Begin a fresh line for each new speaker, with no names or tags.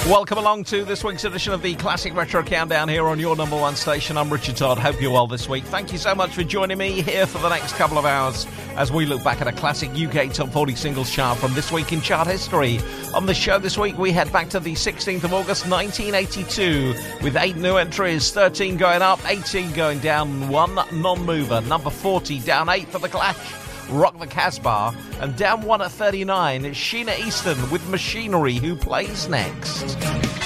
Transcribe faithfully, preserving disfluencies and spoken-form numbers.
Welcome along to this week's edition of the Classic Retro Countdown here on your number one station. I'm Richard Todd. Hope you're well this week. Thank you so much for joining me here for the next couple of hours as we look back at a classic U K Top forty singles chart from this week in chart history. On the show this week, we head back to the sixteenth of August nineteen eighty-two with eight new entries, thirteen going up, eighteen going down, one non-mover. Number forty, down eight for The Clash, Rock the Casbah, and down one at thirty-nine, it's Sheena Easton with Machinery, who plays next.